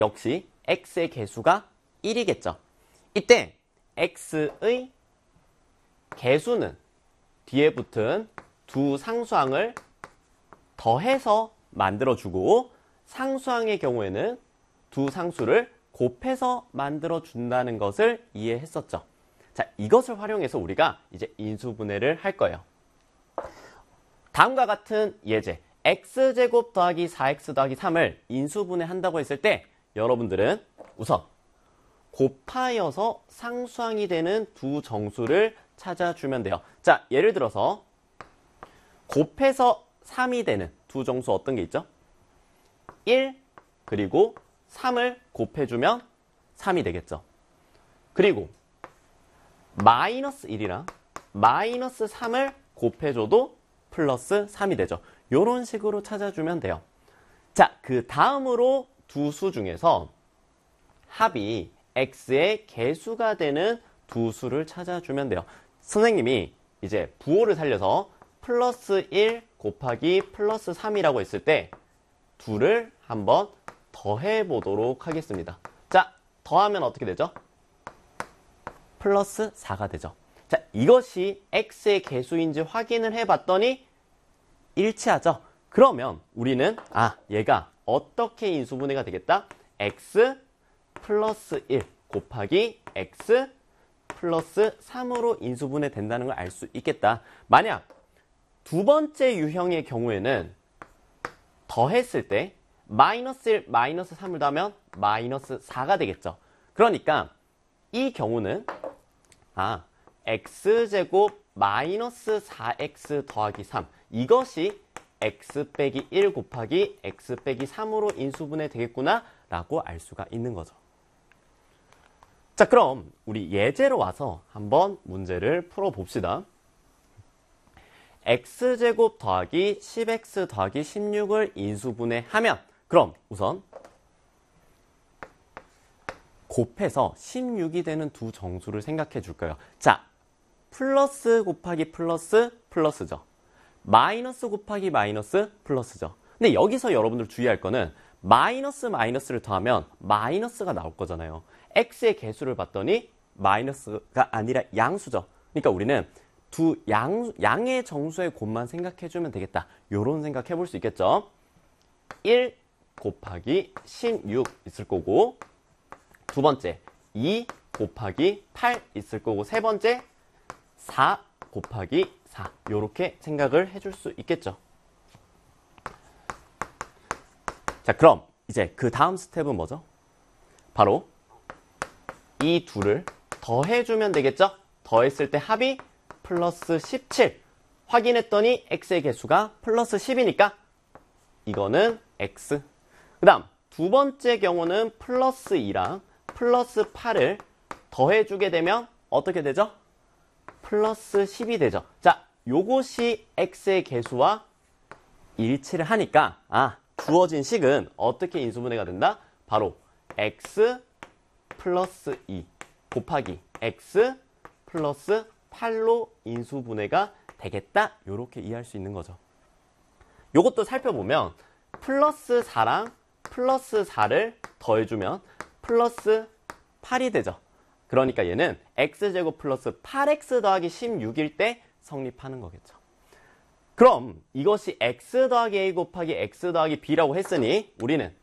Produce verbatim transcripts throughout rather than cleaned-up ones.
역시 x의 개수가 일이겠죠. 이때 x의 개수는 뒤에 붙은 두 상수항을 더해서 만들어주고 상수항의 경우에는 두 상수를 곱해서 만들어준다는 것을 이해했었죠. 자, 이것을 활용해서 우리가 이제 인수분해를 할 거예요. 다음과 같은 예제, x제곱 더하기 사 엑스 더하기 삼을 인수분해 한다고 했을 때 여러분들은 우선 곱하여서 상수항이 되는 두 정수를 찾아주면 돼요. 자, 예를 들어서 곱해서 삼이 되는 두 정수 어떤 게 있죠? 일 그리고 삼을 곱해주면 삼이 되겠죠. 그리고 마이너스 일이랑 마이너스 삼을 곱해줘도 플러스 삼이 되죠. 이런 식으로 찾아주면 돼요. 자, 그 다음으로 두 수 중에서 합이 x의 개수가 되는 두 수를 찾아주면 돼요. 선생님이 이제 부호를 살려서 플러스 일 곱하기 플러스 삼이라고 했을 때 둘을 한번 더해 보도록 하겠습니다. 자, 더하면 어떻게 되죠? 플러스 사가 되죠. 자, 이것이 x의 개수인지 확인을 해봤더니 일치하죠. 그러면 우리는 아, 얘가 어떻게 인수분해가 되겠다? x 플러스 일 곱하기 x 플러스 삼으로 인수분해 된다는 걸 알 수 있겠다. 만약 두 번째 유형의 경우에는 더했을 때 마이너스 일, 마이너스 삼을 더하면 마이너스 사가 되겠죠. 그러니까 이 경우는 아, x제곱 마이너스 사 엑스 더하기 삼, 이것이 x 빼기 일 곱하기 x 빼기 삼으로 인수분해 되겠구나 라고 알 수가 있는 거죠. 자, 그럼 우리 예제로 와서 한번 문제를 풀어봅시다. x제곱 더하기 십 엑스 더하기 십육을 인수분해하면 그럼 우선 곱해서 십육이 되는 두 정수를 생각해 줄 거예요. 자, 플러스 곱하기 플러스 플러스죠. 마이너스 곱하기 마이너스 플러스죠. 근데 여기서 여러분들 주의할 거는 마이너스 마이너스를 더하면 마이너스가 나올 거잖아요. x의 개수를 봤더니 마이너스가 아니라 양수죠. 그러니까 우리는 두 양, 양의 정수의 곱만 생각해주면 되겠다. 요런 생각 해볼 수 있겠죠. 일 곱하기 십육 있을 거고, 두 번째 이 곱하기 팔 있을 거고, 세 번째 사 곱하기 사, 요렇게 생각을 해줄 수 있겠죠. 자, 그럼 이제 그 다음 스텝은 뭐죠? 바로 이 둘을 더해주면 되겠죠? 더했을 때 합이 플러스 십칠. 확인했더니 x의 개수가 플러스 십이니까 이거는 x. 그 다음 두 번째 경우는 플러스 이랑 플러스 팔을 더해주게 되면 어떻게 되죠? 플러스 십이 되죠. 자, 요것이 x의 개수와 일치를 하니까 아, 주어진 식은 어떻게 인수분해가 된다? 바로 x 플러스 이 곱하기 x 플러스 팔로 인수분해가 되겠다. 요렇게 이해할 수 있는 거죠. 요것도 살펴보면 플러스 사랑 플러스 사를 더해주면 플러스 팔이 되죠. 그러니까 얘는 x제곱 플러스 팔 엑스 더하기 십육일 때 성립하는 거겠죠. 그럼 이것이 x 더하기 a 곱하기 x 더하기 b라고 했으니 우리는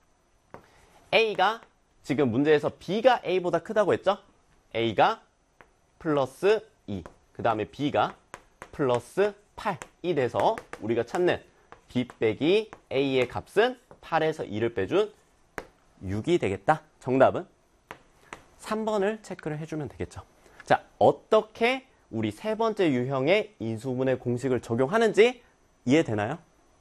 a가 지금 문제에서 b가 a보다 크다고 했죠? a가 플러스 이, 그 다음에 b가 플러스 팔이 돼서 우리가 찾는 b 빼기 a의 값은 팔에서 이를 빼준 육이 되겠다. 정답은 삼 번을 체크를 해주면 되겠죠. 자, 어떻게 우리 세 번째 유형의 인수분해 공식을 적용하는지 이해되나요?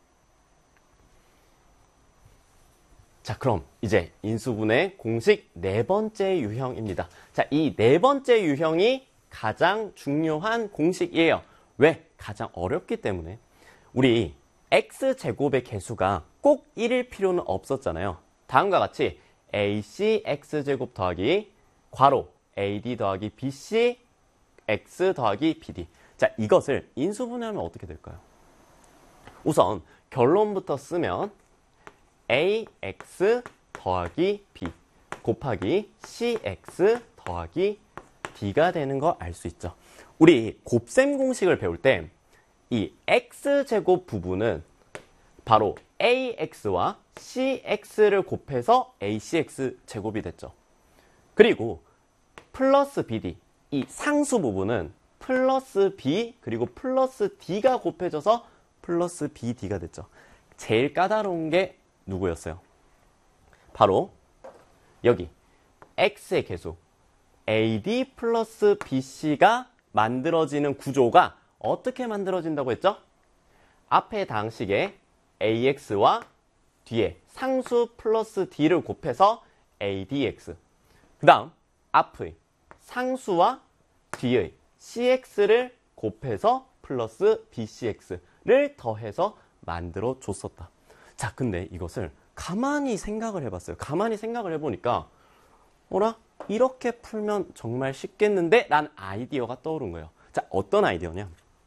자, 그럼 이제 인수분해 공식 네 번째 유형입니다. 자, 이 네 번째 유형이 가장 중요한 공식이에요. 왜? 가장 어렵기 때문에. 우리 x제곱의 개수가 꼭 일일 필요는 없었잖아요. 다음과 같이 에이씨 x제곱 더하기 괄호 에이디 더하기 비씨 x 더하기 bd. 자, 이것을 인수분해하면 어떻게 될까요? 우선 결론부터 쓰면 ax 더하기 b 곱하기 cx 더하기 d가 되는 거 알 수 있죠. 우리 곱셈 공식을 배울 때 이 x제곱 부분은 바로 ax와 cx를 곱해서 acx 제곱이 됐죠. 그리고 플러스 bd, 이 상수 부분은 플러스 b 그리고 플러스 d가 곱해져서 플러스 bd가 됐죠. 제일 까다로운 게 누구였어요? 바로 여기 x의 개수 ad 플러스 bc가 만들어지는 구조가 어떻게 만들어진다고 했죠? 앞에 당식에 ax와 뒤에 상수 플러스 d를 곱해서 adx, 그 다음 앞의 상수와 뒤의 cx를 곱해서 플러스 bcx를 더해서 만들어 줬었다. 자, 근데 이것을 가만히 생각을 해봤어요. 가만히 생각을 해보니까 어라? 이렇게 풀면 정말 쉽겠는데? 라는 아이디어가 떠오른 거예요. 자, 어떤 아이디어냐?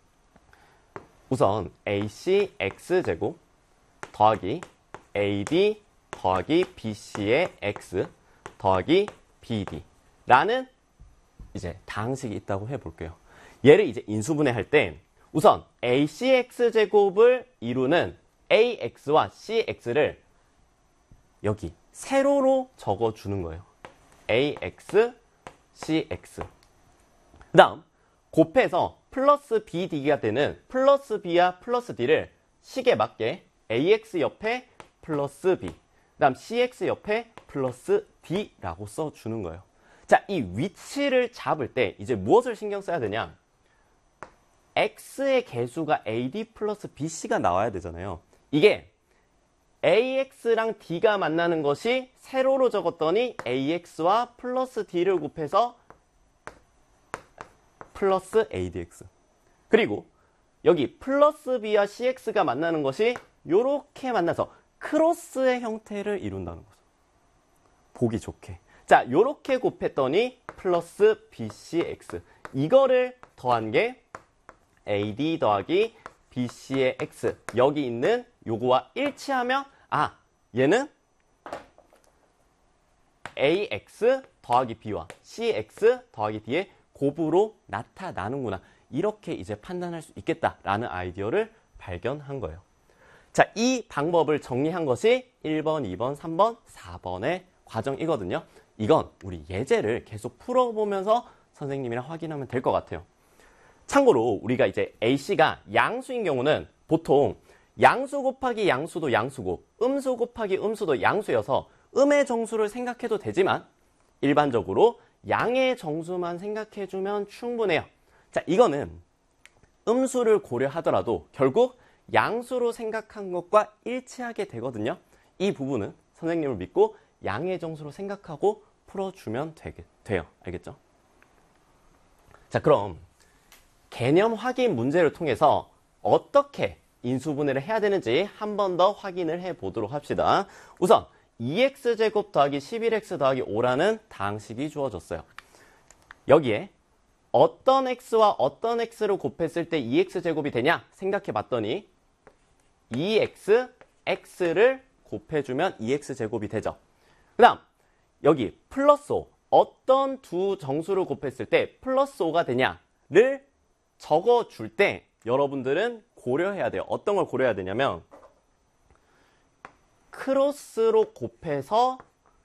우선 acx제곱 더하기 ad 더하기 bc의 x 더하기 bd라는 이제 당식이 있다고 해볼게요. 얘를 이제 인수분해 할 때 우선 acx제곱을 이루는 ax와 cx를 여기 세로로 적어주는 거예요. ax, cx. 그 다음 곱해서 플러스 bd가 되는 플러스 b와 플러스 d를 식에 맞게 ax 옆에 플러스 b, 그 다음 cx 옆에 플러스 d라고 써주는 거예요. 자, 이 위치를 잡을 때 이제 무엇을 신경 써야 되냐? x의 개수가 ad 플러스 bc가 나와야 되잖아요. 이게 ax랑 d가 만나는 것이 세로로 적었더니 ax와 플러스 d를 곱해서 플러스 adx. 그리고 여기 플러스 b와 cx가 만나는 것이 이렇게 만나서 크로스의 형태를 이룬다는 거죠. 보기 좋게. 자, 이렇게 곱했더니 플러스 bcx. 이거를 더한 게 ad 더하기 bc의 x. 여기 있는 요거와 일치하면 아, 얘는 ax 더하기 b와 cx 더하기 d의 곱으로 나타나는구나. 이렇게 이제 판단할 수 있겠다라는 아이디어를 발견한 거예요. 자, 이 방법을 정리한 것이 일 번, 이 번, 삼 번, 사 번의 과정이거든요. 이건 우리 예제를 계속 풀어보면서 선생님이랑 확인하면 될 것 같아요. 참고로 우리가 이제 ac가 양수인 경우는 보통 양수 곱하기 양수도 양수고 음수 곱하기 음수도 양수여서 음의 정수를 생각해도 되지만 일반적으로 양의 정수만 생각해주면 충분해요. 자, 이거는 음수를 고려하더라도 결국 양수로 생각한 것과 일치하게 되거든요. 이 부분은 선생님을 믿고 양의 정수로 생각하고 풀어주면 되게, 돼요. 알겠죠? 자, 그럼 개념 확인 문제를 통해서 어떻게 인수분해를 해야 되는지 한 번 더 확인을 해보도록 합시다. 우선 이 엑스제곱 더하기 십일 엑스 더하기 오라는 당식이 주어졌어요. 여기에 어떤 x와 어떤 x를 곱했을 때 이 엑스제곱이 되냐 생각해 봤더니 이 엑스, x를 곱해주면 이 엑스제곱이 되죠. 그 다음 여기 플러스 오, 어떤 두 정수를 곱했을 때 플러스 오가 되냐를 적어줄 때 여러분들은 고려해야 돼요. 어떤 걸 고려해야 되냐면 크로스로 곱해서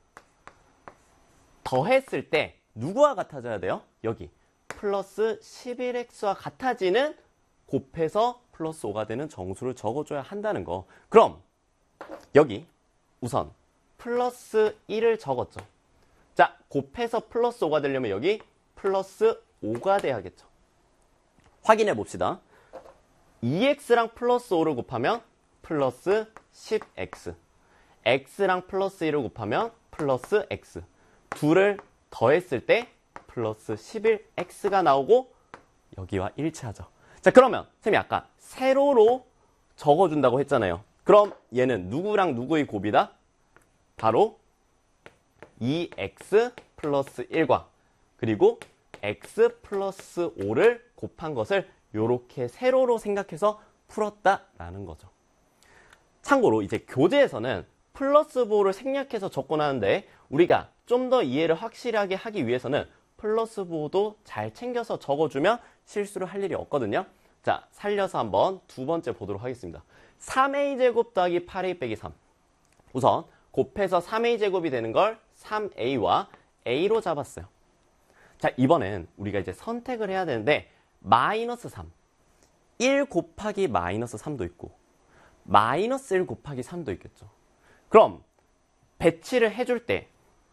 더했을 때 누구와 같아져야 돼요? 여기 플러스 십일 엑스와 같아지는 곱해서 플러스 오가 되는 정수를 적어줘야 한다는 거. 그럼 여기 우선 플러스 일을 적었죠. 자, 곱해서 플러스 오가 되려면 여기 플러스 오가 돼야겠죠. 확인해 봅시다. 이 엑스랑 플러스 오를 곱하면 플러스 십 엑스, x랑 플러스 일을 곱하면 플러스 x, 둘을 더했을 때 플러스 십일 엑스가 나오고 여기와 일치하죠. 자, 그러면 쌤이 아까 세로로 적어준다고 했잖아요. 그럼 얘는 누구랑 누구의 곱이다? 바로 이 엑스 플러스 일과 그리고 x 플러스 오를 곱한 것을 이렇게 세로로 생각해서 풀었다라는 거죠. 참고로 이제 교재에서는 플러스 부호를 생략해서 접근하는데 우리가 좀 더 이해를 확실하게 하기 위해서는 플러스 부호도 잘 챙겨서 적어주면 실수를 할 일이 없거든요. 자, 살려서 한번 두 번째 보도록 하겠습니다. 삼 에이 제곱 더하기 팔 에이 빼기 삼. 우선 곱해서 삼 에이 제곱이 되는 걸 삼 에이와 A로 잡았어요. 자, 이번엔 우리가 이제 선택을 해야 되는데 마이너스 삼. 일 곱하기 마이너스 삼도 있고 마이너스 일 곱하기 삼도 있겠죠. 그럼 배치를 해줄 때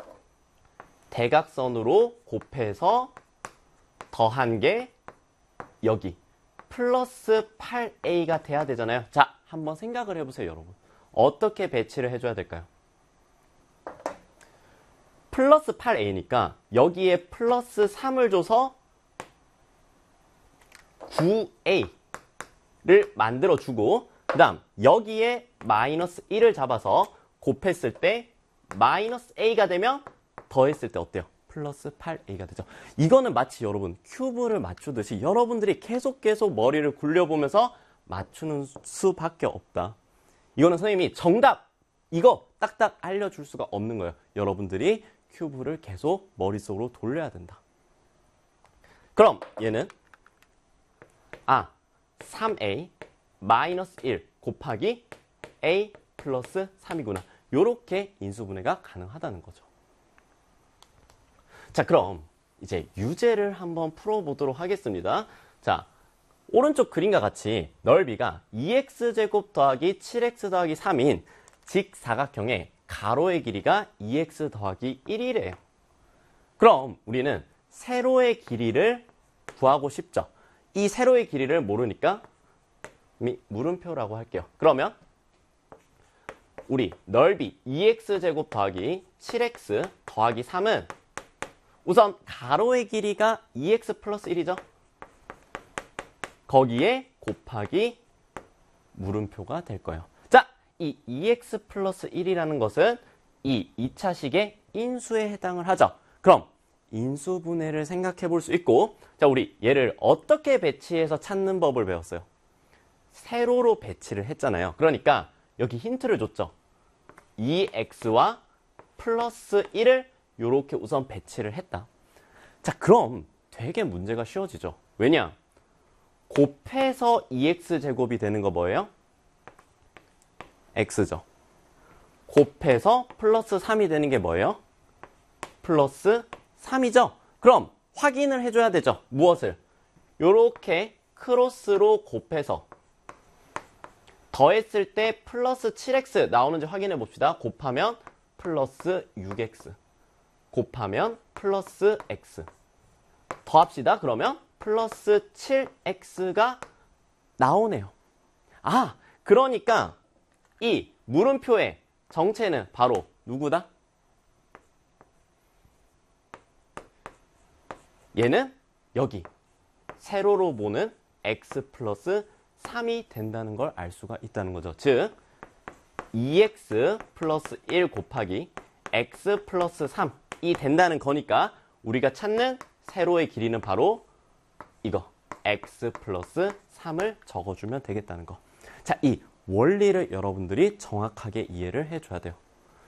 대각선으로 곱해서 더한 게 여기 플러스 팔 에이가 돼야 되잖아요. 자, 한번 생각을 해보세요, 여러분. 어떻게 배치를 해줘야 될까요? 플러스 팔 에이니까 여기에 플러스 삼을 줘서 구 에이를 만들어주고 그 다음 여기에 마이너스 일을 잡아서 곱했을 때 마이너스 A가 되면 더했을 때 어때요? 플러스 팔 에이가 되죠. 이거는 마치 여러분 큐브를 맞추듯이 여러분들이 계속 계속 머리를 굴려보면서 맞추는 수밖에 없다. 이거는 선생님이 정답 이거 딱딱 알려줄 수가 없는 거예요. 여러분들이 큐브를 계속 머릿속으로 돌려야 된다. 그럼 얘는 아 삼 에이 마이너스 일 곱하기 A 플러스 삼이구나. 요렇게 인수분해가 가능하다는 거죠. 자, 그럼 이제 유제를 한번 풀어보도록 하겠습니다. 자, 오른쪽 그림과 같이 넓이가 이 엑스 제곱 더하기 칠 엑스 더하기 삼인 직사각형의 가로의 길이가 이 엑스 더하기 일이래요. 그럼 우리는 세로의 길이를 구하고 싶죠. 이 세로의 길이를 모르니까 물음표라고 할게요. 그러면 우리 넓이 이 엑스 제곱 더하기 칠 엑스 더하기 삼은 우선 가로의 길이가 이 엑스 플러스 일이죠. 거기에 곱하기 물음표가 될 거예요. 자, 이 이 엑스 플러스 일이라는 것은 이 이 차식의 인수에 해당을 하죠. 그럼 인수분해를 생각해 볼 수 있고, 자, 우리 얘를 어떻게 배치해서 찾는 법을 배웠어요? 세로로 배치를 했잖아요. 그러니까 여기 힌트를 줬죠. 이 엑스와 플러스 일을 이렇게 우선 배치를 했다. 자, 그럼 되게 문제가 쉬워지죠. 왜냐? 곱해서 이 엑스 제곱이 되는 거 뭐예요? X죠. 곱해서 플러스 삼이 되는 게 뭐예요? 플러스 삼이죠. 그럼 확인을 해줘야 되죠. 무엇을? 요렇게 크로스로 곱해서 더했을 때 플러스 칠 엑스 나오는지 확인해 봅시다. 곱하면 플러스 육 엑스 곱하면 플러스 X 더합시다. 그러면 플러스 칠 엑스가 나오네요. 아, 그러니까 이 물음표의 정체는 바로 누구다? 얘는 여기 세로로 보는 x 플러스 삼이 된다는 걸 알 수가 있다는 거죠. 즉 이 엑스 플러스 일 곱하기 x 플러스 삼이 된다는 거니까 우리가 찾는 세로의 길이는 바로 이거 x 플러스 삼을 적어주면 되겠다는 거. 자, 이 원리를 여러분들이 정확하게 이해를 해줘야 돼요.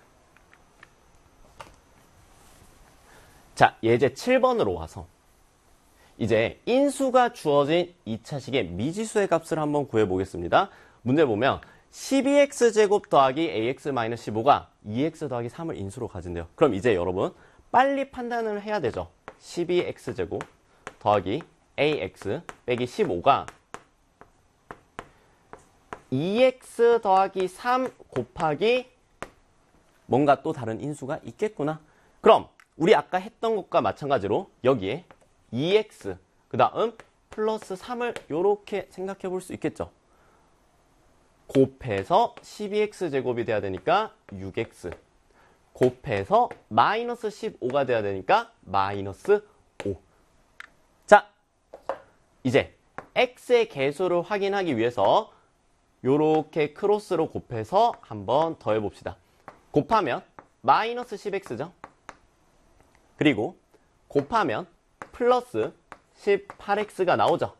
자, 예제 칠 번으로 와서 이제 인수가 주어진 이 차식의 미지수의 값을 한번 구해보겠습니다. 문제 보면 십이 엑스 제곱 더하기 에이엑스 마이너스 십오가 이 엑스 더하기 삼을 인수로 가진대요. 그럼 이제 여러분 빨리 판단을 해야 되죠. 십이 엑스 제곱 더하기 에이엑스 빼기 십오가 이 엑스 더하기 삼 곱하기 뭔가 또 다른 인수가 있겠구나. 그럼 우리 아까 했던 것과 마찬가지로 여기에 이 엑스 그 다음 플러스 삼을 이렇게 생각해 볼 수 있겠죠. 곱해서 십이 엑스 제곱이 돼야 되니까 육 엑스 곱해서 마이너스 십오가 돼야 되니까 마이너스 오. 자, 이제 x의 개수를 확인하기 위해서 요렇게 크로스로 곱해서 한번 더해봅시다. 곱하면 마이너스 십 엑스죠. 그리고 곱하면 플러스 십팔 엑스가 나오죠.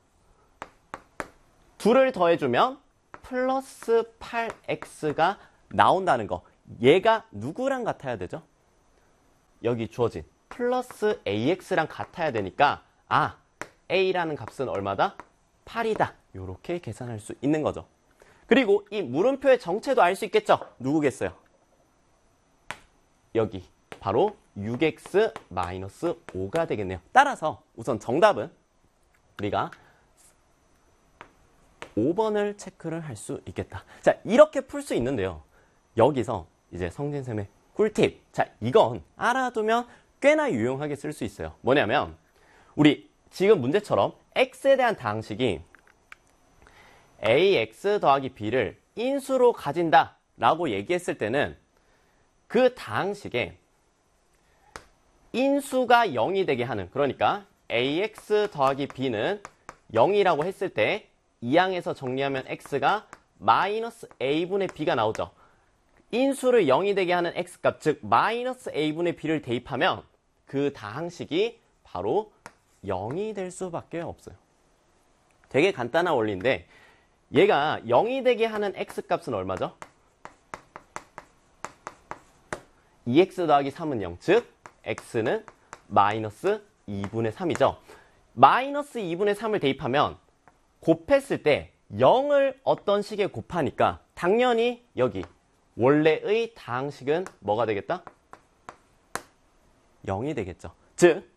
둘을 더해주면 플러스 팔 엑스가 나온다는 거. 얘가 누구랑 같아야 되죠? 여기 주어진 플러스 에이엑스랑 같아야 되니까 아, a라는 값은 얼마다? 팔이다. 이렇게 계산할 수 있는 거죠. 그리고 이 물음표의 정체도 알 수 있겠죠? 누구겠어요? 여기 바로 육 엑스 마이너스 오가 되겠네요. 따라서 우선 정답은 우리가 오 번을 체크를 할 수 있겠다. 자, 이렇게 풀 수 있는데요. 여기서 이제 성진쌤의 꿀팁. 자, 이건 알아두면 꽤나 유용하게 쓸 수 있어요. 뭐냐면 우리 지금 문제처럼 x에 대한 다항식이 ax 더하기 b를 인수로 가진다 라고 얘기했을 때는 그 다항식에 인수가 영이 되게 하는, 그러니까 ax 더하기 b는 영이라고 했을 때 이 항에서 정리하면 x가 마이너스 a분의 b가 나오죠. 인수를 영이 되게 하는 x값, 즉 마이너스 a분의 b를 대입하면 그 다항식이 바로 영이 될 수밖에 없어요. 되게 간단한 원리인데 얘가 영이 되게 하는 x값은 얼마죠? 이 엑스 더하기 삼은 영, 즉 x는 마이너스 이분의 삼이죠. 마이너스 이분의 삼을 대입하면 곱했을 때 영을 어떤 식에 곱하니까 당연히 여기 원래의 다항식은 뭐가 되겠다? 영이 되겠죠. 즉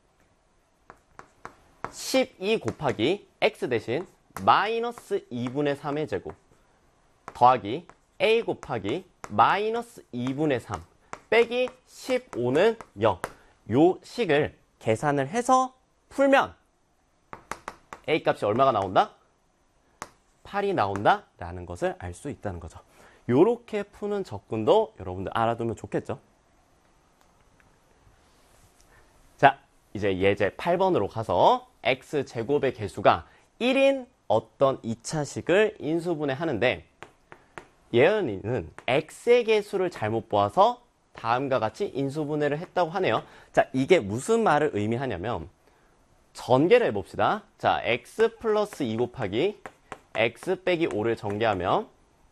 십이 곱하기 x 대신 마이너스 이분의 삼의 제곱 더하기 a 곱하기 마이너스 이분의 삼 빼기 십오는 영. 요 식을 계산을 해서 풀면 a 값이 얼마가 나온다? 팔이 나온다 라는 것을 알 수 있다는 거죠. 요렇게 푸는 접근도 여러분들 알아두면 좋겠죠. 자, 이제 예제 팔 번으로 가서 x제곱의 개수가 일인 어떤 이 차식을 인수분해 하는데 예은이는 x의 개수를 잘못 보아서 다음과 같이 인수분해를 했다고 하네요. 자, 이게 무슨 말을 의미하냐면 전개를 해봅시다. 자, x 플러스 이 곱하기 x 빼기 오를 전개하면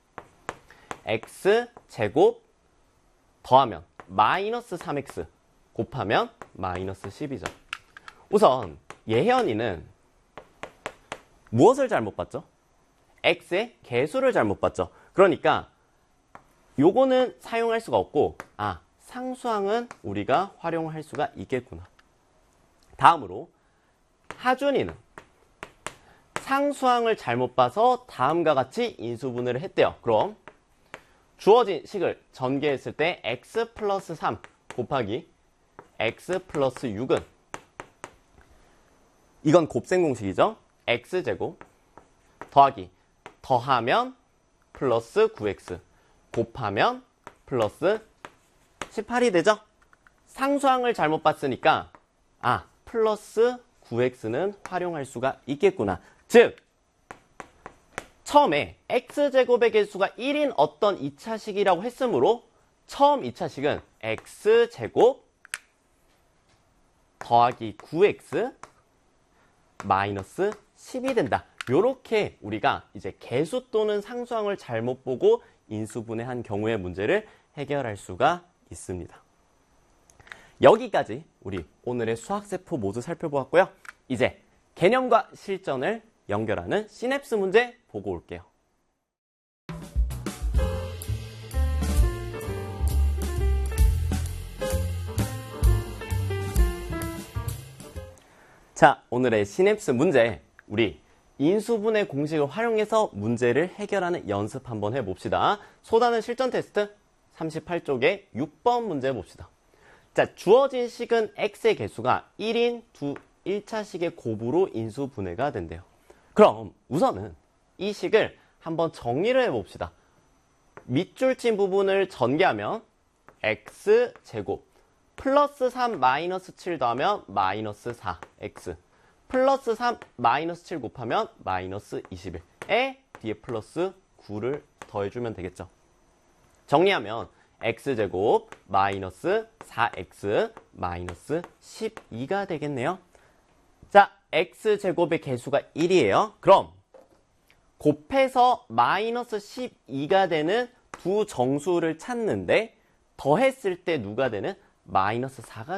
x제곱 더하면 마이너스 삼 엑스 곱하면 마이너스 십이죠. 우선 예현이는 무엇을 잘못 봤죠? x의 개수를 잘못 봤죠. 그러니까 요거는 사용할 수가 없고 아, 상수항은 우리가 활용할 수가 있겠구나. 다음으로 하준이는 상수항을 잘못 봐서 다음과 같이 인수분해를 했대요. 그럼 주어진 식을 전개했을 때 x 플러스 삼 곱하기 x 플러스 육은 이건 곱셈 공식이죠. x제곱 더하기 더하면 플러스 구 엑스 곱하면 플러스 십팔이 되죠. 상수항을 잘못 봤으니까 아, 플러스 구 엑스는 활용할 수가 있겠구나. 즉 처음에 x제곱의 개수가 일인 어떤 이 차식이라고 했으므로 처음 이 차식은 x제곱 더하기 구 엑스 마이너스 십이 된다. 요렇게 우리가 이제 개수 또는 상수항을 잘못 보고 인수분해한 경우의 문제를 해결할 수가 있습니다. 여기까지 우리 오늘의 수학세포 모두 살펴보았고요. 이제 개념과 실전을 연결하는 시냅스 문제 보고 올게요. 자, 오늘의 시냅스 문제, 우리 인수분해 공식을 활용해서 문제를 해결하는 연습 한번 해봅시다. 소단은 실전 테스트 삼십팔 쪽에 육 번 문제 봅시다. 자, 주어진 식은 x의 개수가 일인 두 일 차식의 곱으로 인수분해가 된대요. 그럼 우선은 이 식을 한번 정리를 해봅시다. 밑줄 친 부분을 전개하면 x제곱 플러스 삼 마이너스 칠 더하면 마이너스 사 엑스 플러스 삼 마이너스 칠 곱하면 마이너스 이십일에 뒤에 플러스 구를 더해주면 되겠죠. 정리하면 x제곱 마이너스 사 엑스 마이너스 십이가 되겠네요. 자, x제곱의 개수가 일이에요. 그럼 곱해서 마이너스 십이가 되는 두 정수를 찾는데 더했을 때 누가 되는? 마이너스 사가